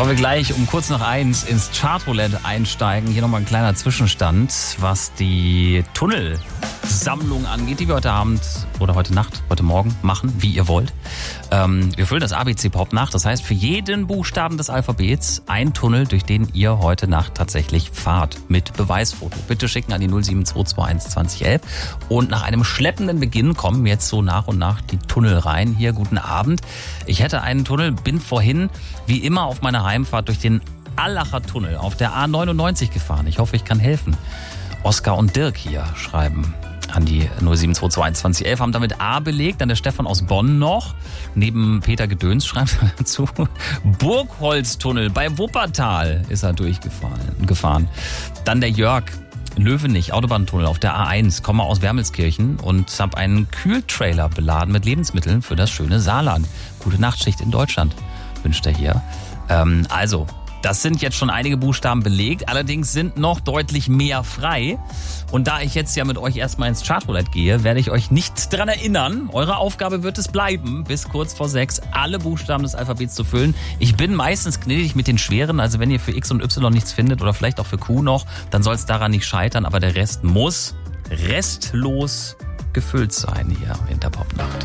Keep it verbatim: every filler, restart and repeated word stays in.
Bevor wir gleich um kurz nach eins ins Chartroulette einsteigen, hier nochmal ein kleiner Zwischenstand, was die Tunnelsammlung angeht, die wir heute Abend oder heute Nacht, heute Morgen machen, wie ihr wollt. Ähm, wir füllen das A B C-Pop nach, das heißt für jeden Buchstaben des Alphabets ein Tunnel, durch den ihr heute Nacht tatsächlich fahrt, mit Beweisfoto. Bitte schicken an die null sieben zwei zwei eins zwanzig elf. Und nach einem schleppenden Beginn kommen jetzt so nach und nach die Tunnel rein. Hier, guten Abend. Ich hätte einen Tunnel, bin vorhin wie immer auf meiner Heimfahrt durch den Allacher Tunnel auf der A neunundneunzig gefahren. Ich hoffe, ich kann helfen. Oskar und Dirk hier schreiben an die null sieben zwei zwei eins zwanzig elf, haben damit A belegt, dann der Stefan aus Bonn noch. Neben Peter Gedöns schreibt er dazu, Burgholztunnel bei Wuppertal ist er durchgefahren. Gefahren. Dann der Jörg, Löwenich, Autobahntunnel auf der A eins, komme aus Wermelskirchen und habe einen Kühltrailer beladen mit Lebensmitteln für das schöne Saarland. Gute Nachtschicht in Deutschland, wünscht er hier. Ähm, also, das sind jetzt schon einige Buchstaben belegt, allerdings sind noch deutlich mehr frei. Und da ich jetzt ja mit euch erstmal ins Chartroulette gehe, werde ich euch nicht dran erinnern. Eure Aufgabe wird es bleiben, bis kurz vor sechs alle Buchstaben des Alphabets zu füllen. Ich bin meistens gnädig mit den schweren, also wenn ihr für X und Y nichts findet oder vielleicht auch für Q noch, dann soll es daran nicht scheitern, aber der Rest muss restlos gefüllt sein hier in der Popnacht.